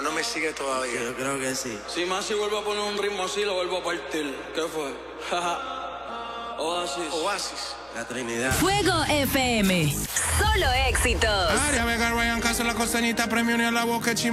no me sigue todavía. Yo creo que sí. Si más si vuelvo a poner un ritmo así, lo vuelvo a partir. ¿Qué fue? Oasis. La Trinidad. Fuego FM. Solo éxitos. Área Vega, Ryan Castro, la costeñita, premio ni a la boca,